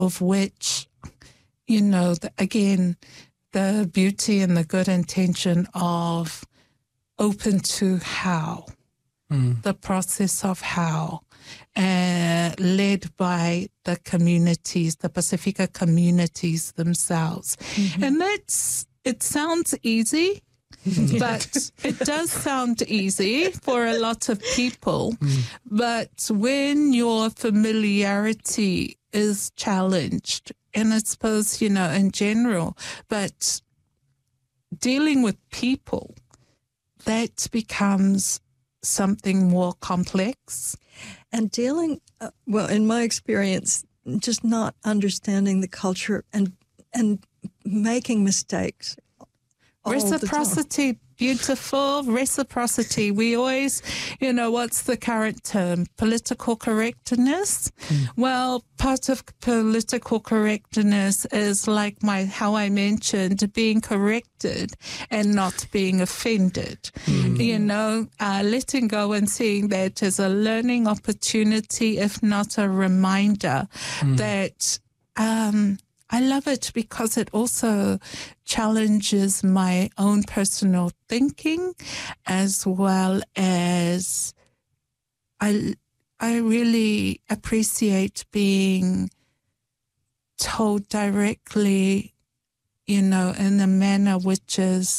of which, you know, again, the beauty and the good intention of open to how, the process of how, led by the communities, the Pacifica communities themselves. And it sounds easy, but it does sound easy for a lot of people. But when your familiarity is challenged, and I suppose, you know, in general, but dealing with people, that becomes something more complex. And dealing, well, in my experience, just not understanding the culture and making mistakes. Reciprocity, beautiful reciprocity. We always, you know, what's the current term? Political correctness. Well, part of political correctness is like how I mentioned, being corrected and not being offended. You know, letting go and seeing that as a learning opportunity, if not a reminder that, I love it because it also challenges my own personal thinking, as well as I really appreciate being told directly, you know, in a manner which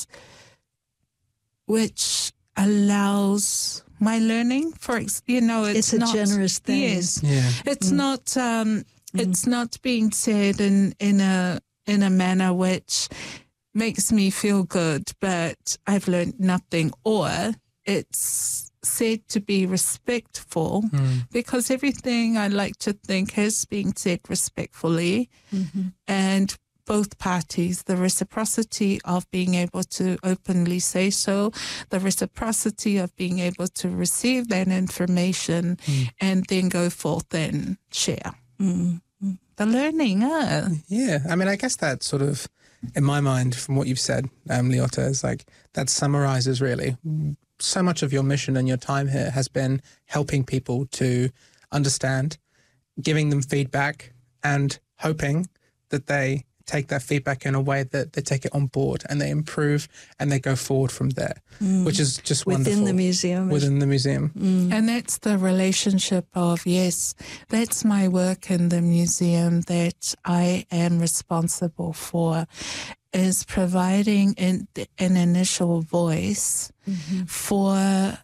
allows my learning. You know, it's a generous thing. Yes, it's not. It's not being said in a manner which makes me feel good, but I've learned nothing. Or it's said to be respectful, because everything I like to think has been said respectfully, and both parties, the reciprocity of being able to openly say so, the reciprocity of being able to receive that information and then go forth and share. The learning, Yeah, I mean, I guess that sort of, in my mind, from what you've said, Leota, is like, that summarizes really so much of your mission and your time here has been helping people to understand, giving them feedback, and hoping that they take that feedback in a way that they take it on board and they improve and they go forward from there, which is just wonderful. Within the museum. Within the museum. And that's the relationship of, yes, that's my work in the museum that I am responsible for, is providing an initial voice for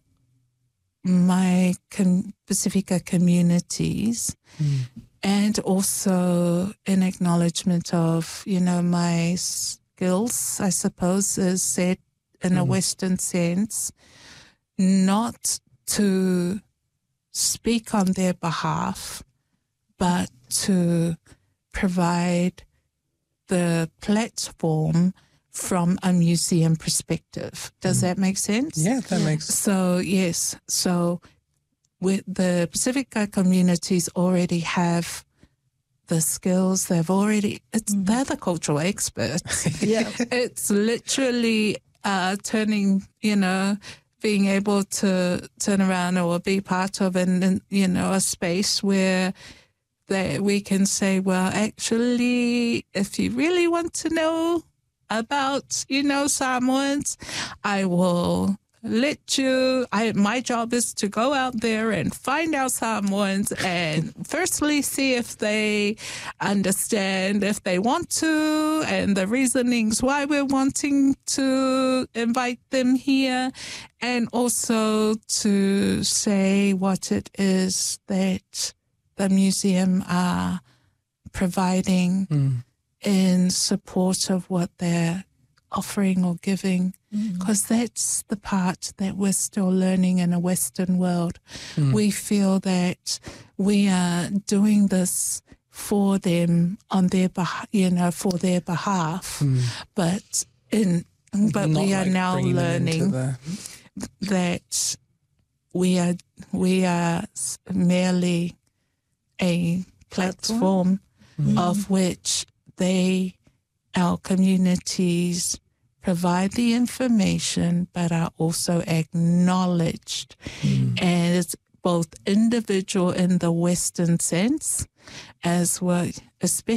my Pacifica communities. And also an acknowledgement of, you know, my skills, I suppose, is said in a Western sense, not to speak on their behalf, but to provide the platform from a museum perspective. Does that make sense? Yeah, that makes sense. So, yes. So, with the Pacifica communities already have the skills, they're the cultural experts. It's literally turning, you know, being able to turn around or be part of you know, a space where we can say, well, actually, if you really want to know about, you know, Samoans, I will let you. My job is to go out there and find out Samoans and firstly see if they understand, if they want to, and the reasonings why we're wanting to invite them here, and also to say what it is that the museum are providing in support of what they're offering or giving, because that's the part that we're still learning in a Western world. We feel that we are doing this for them on their for their behalf, but we are now learning that we are merely a platform of which our communities provide the information, but are also acknowledged as both individual in the Western sense, as what, especially